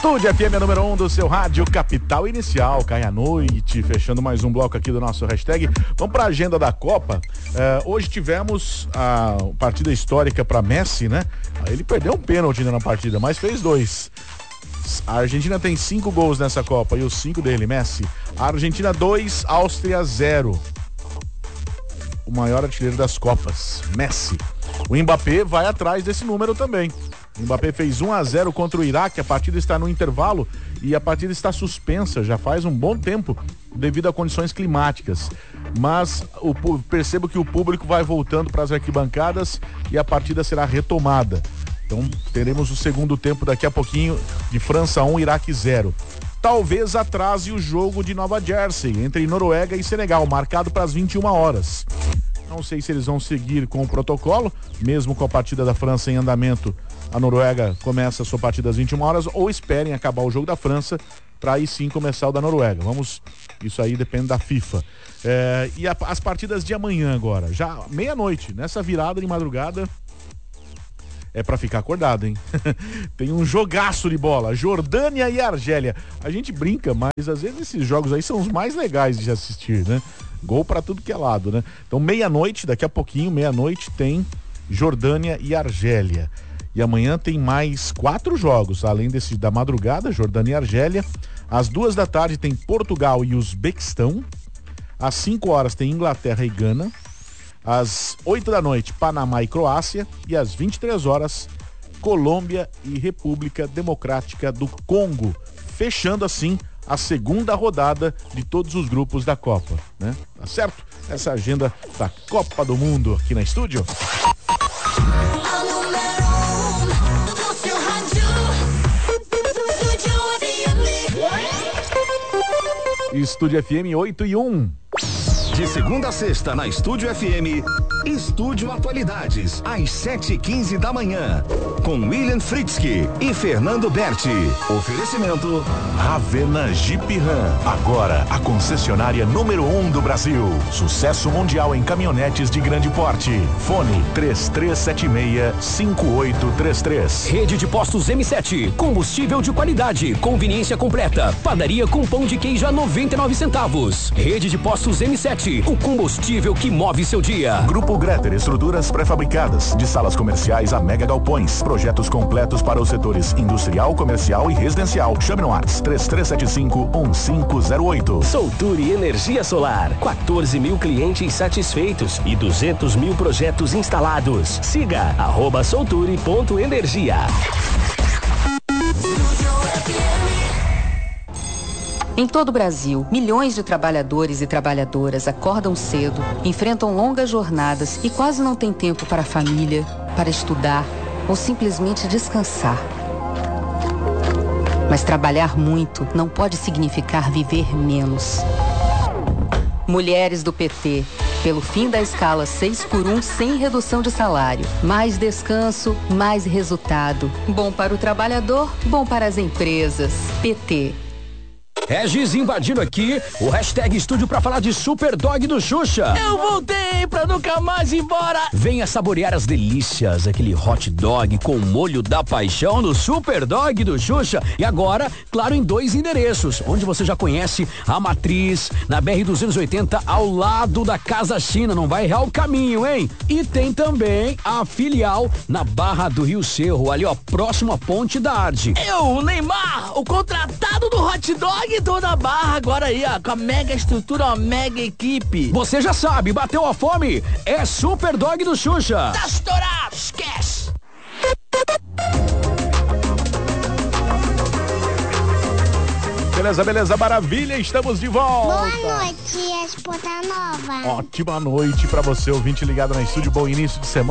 Estúdio FM número 1 do seu rádio Capital Inicial. Cai à noite, fechando mais um bloco aqui do nosso hashtag. Vamos para a agenda da Copa. Hoje tivemos a partida histórica para Messi, né? Ele perdeu um pênalti na partida, mas fez 2. A Argentina tem 5 gols nessa Copa e os 5 dele, Messi. A Argentina 2, Áustria 0. O maior artilheiro das Copas, Messi. O Mbappé vai atrás desse número também. O Mbappé fez 1-0 contra o Iraque, a partida está no intervalo e a partida está suspensa já faz um bom tempo devido a condições climáticas. Mas percebo que o público vai voltando para as arquibancadas e a partida será retomada. Então teremos o segundo tempo daqui a pouquinho de França 1, Iraque 0. Talvez atrase o jogo de Nova Jersey entre Noruega e Senegal, marcado para as 21 horas. Não sei se eles vão seguir com o protocolo, mesmo com a partida da França em andamento. A Noruega começa a sua partida às 21 horas ou esperem acabar o jogo da França para aí sim começar o da Noruega. Isso aí depende da FIFA. E as partidas de amanhã agora, já meia-noite, nessa virada de madrugada, é pra ficar acordado, hein? Tem um jogaço de bola, Jordânia e Argélia. A gente brinca, mas às vezes esses jogos aí são os mais legais de assistir, né? Gol pra tudo que é lado, né? Então meia-noite, daqui a pouquinho, meia-noite, tem Jordânia e Argélia. E amanhã tem mais 4 jogos, além desse da madrugada, Jordânia e Argélia. Às 2 da tarde tem Portugal e Uzbequistão. Às 5 horas tem Inglaterra e Gana. Às 8 da noite, Panamá e Croácia. E às 23 horas, Colômbia e República Democrática do Congo. Fechando assim a segunda rodada de todos os grupos da Copa, né? Tá certo? Essa agenda da Copa do Mundo aqui na estúdio. Estúdio FM 8-1. De segunda a sexta, na Estúdio FM, Estúdio Atualidades, às 7h15 da manhã, com William Fritzky e Fernando Berti. Oferecimento Ravena Jeep Ram, agora a concessionária número 1 do Brasil. Sucesso mundial em caminhonetes de grande porte. Fone 3376-5833. Rede de postos M7, combustível de qualidade, conveniência completa, padaria com pão de queijo a 99 centavos. Rede de postos M7, o combustível que move seu dia. Grupo Greter, estruturas pré-fabricadas, de salas comerciais a mega galpões. Projetos completos para os setores industrial, comercial e residencial. Chame no WhatsApp 3375-1508. Solturi Energia Solar, 14 mil clientes satisfeitos e 200 mil projetos instalados. Siga @solturi.energia. Em todo o Brasil, milhões de trabalhadores e trabalhadoras acordam cedo, enfrentam longas jornadas e quase não têm tempo para a família, para estudar ou simplesmente descansar. Mas trabalhar muito não pode significar viver menos. Mulheres do PT, pelo fim da escala 6x1 sem redução de salário. Mais descanso, mais resultado. Bom para o trabalhador, bom para as empresas. PT. Regis invadindo aqui o hashtag estúdio pra falar de Super Dog do Xuxa. Eu voltei pra nunca mais ir embora. Venha saborear as delícias, aquele hot dog com molho da paixão no Super Dog do Xuxa. E agora, claro, em 2 endereços, onde você já conhece a matriz, na BR-280, ao lado da Casa China. Não vai errar o caminho, hein? E tem também a filial na Barra do Rio Cerro, ali ó, próximo à Ponte da Arde. Eu, o Neymar, o contratado do hot dog, tô na Barra agora aí, ó, com a mega estrutura, uma mega equipe. Você já sabe, bateu a fome? É Super Dog do Xuxa. Tá estourado, esquece. Beleza, maravilha, estamos de volta. Boa noite, Esponta Nova. Ótima noite pra você, ouvinte ligado na estúdio, bom início de semana.